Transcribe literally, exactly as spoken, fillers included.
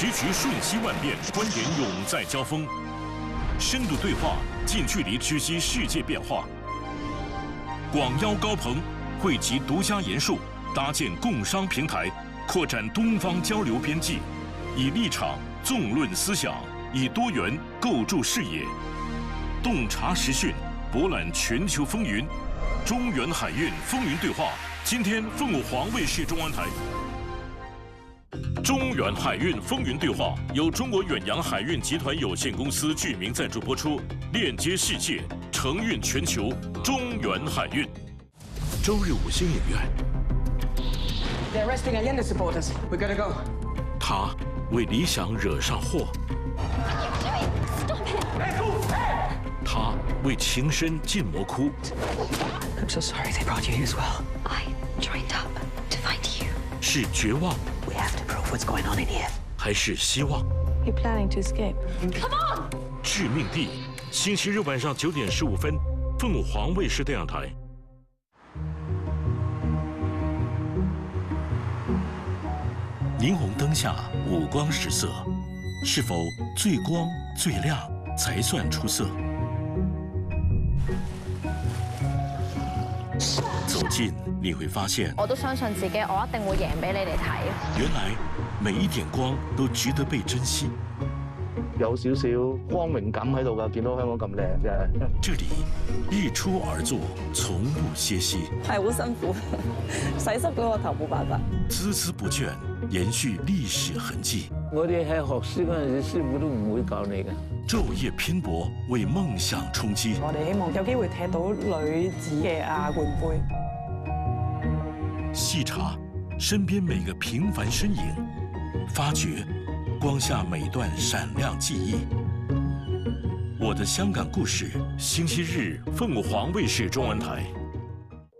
时局瞬息万变，观点永在交锋，深度对话，近距离知悉世界变化。广邀高朋，汇集独家研述，搭建共商平台，扩展东方交流边际，以立场纵论思想，以多元构筑视野，洞察时讯，博览全球风云。中原海运风云对话，今天凤凰卫视中文台。中原海运风云对话由中国远洋海运集团有限公司剧名赞助播出，链接世界，承运全球。中原海运。周日五星影院。 They're arresting Allende supporters. We gotta go. 他为理想惹上祸。他为情深进魔窟。 I'm so sorry they brought you here as well. I joined up to find you. 是绝望。 We have to prove what's going on in here. 还是希望？ You're planning to escape. Come on! 致命地，星期日晚上九点十五分，凤凰卫视电视台。霓虹灯下五光十色，是否最光最亮才算出色？走近你会发现， 我都相信自己，我一定會贏俾你哋睇。 原來每一點光都值得被珍惜。 有少少光榮感喺度㗎，見到香港咁靚嘅。 這裡日出而作，從不歇息。 係好辛苦，洗濕咗個頭冇辦法。 孜孜不倦，延續歷史痕跡。 我哋喺學書嗰陣時，師傅都唔會教你嘅。 晝夜拼搏，為夢想衝擊。 我哋希望有機會踢到女子嘅亞冠杯。 細查身邊每個平凡身影，發掘光下每段閃亮記憶。我的香港故事，星期日鳳凰衛視中文台。